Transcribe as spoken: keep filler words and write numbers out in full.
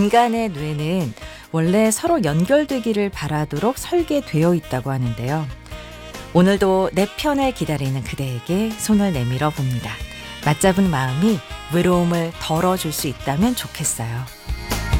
인간의 뇌는 원래 서로 연결되기를 바라도록 설계되어 있다고 하는데요. 오늘도 내 편을 기다리는 그대에게 손을 내밀어 봅니다. 맞잡은 마음이 외로움을 덜어줄 수 있다면 좋겠어요.